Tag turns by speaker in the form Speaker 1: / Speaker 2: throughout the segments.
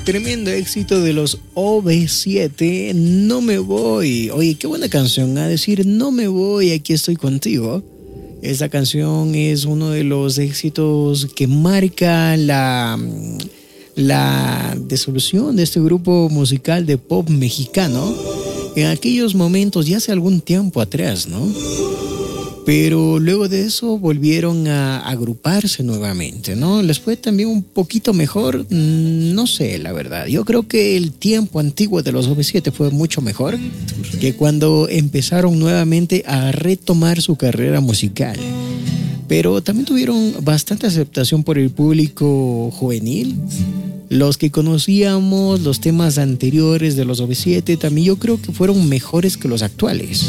Speaker 1: Tremendo éxito de los OV7, No me voy. Oye, qué buena canción, a decir no me voy, aquí estoy contigo. Esta canción es uno de los éxitos que marca la disolución de este grupo musical de pop mexicano en aquellos momentos, ya hace algún tiempo atrás, ¿no? Pero luego de eso volvieron a agruparse nuevamente, ¿no? Les fue también un poquito mejor, no sé, la verdad. Yo creo que el tiempo antiguo de los OV7 fue mucho mejor que cuando empezaron nuevamente a retomar su carrera musical. Pero también tuvieron bastante aceptación por el público juvenil. Los que conocíamos los temas anteriores de los OV7 también yo creo que fueron mejores que los actuales.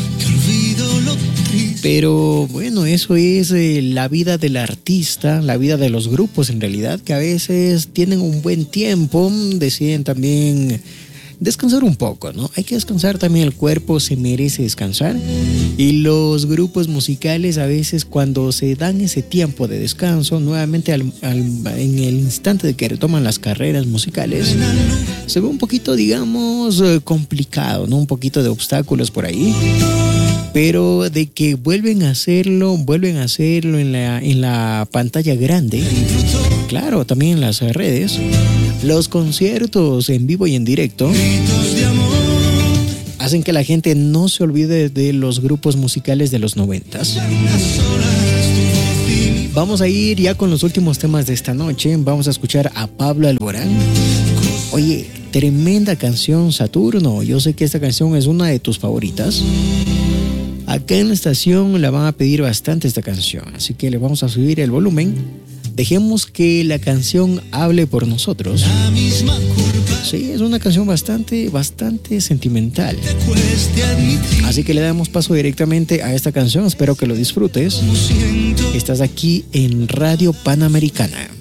Speaker 1: Pero bueno, eso es la vida del artista, la vida de los grupos en realidad, que a veces tienen un buen tiempo, deciden también descansar un poco, ¿no? Hay que descansar también, el cuerpo se merece descansar. Y los grupos musicales a veces cuando se dan ese tiempo de descanso, nuevamente en el instante de que retoman las carreras musicales, se ve un poquito, digamos, complicado, ¿no? Un poquito de obstáculos por ahí. Pero de que vuelven a hacerlo en la pantalla grande, claro, también en las redes, los conciertos en vivo y en directo hacen que la gente no se olvide de los grupos musicales de los 90s. Vamos a ir ya con los últimos temas de esta noche. Vamos a escuchar a Pablo Alborán. Oye, tremenda canción, Saturno. Yo sé que esta canción es una de tus favoritas. Acá en la estación la van a pedir bastante esta canción, así que le vamos a subir el volumen. Dejemos que la canción hable por nosotros. Sí, es una canción bastante sentimental. Así que le damos paso directamente a esta canción. Espero que lo disfrutes. Estás aquí en Radio Panamericana.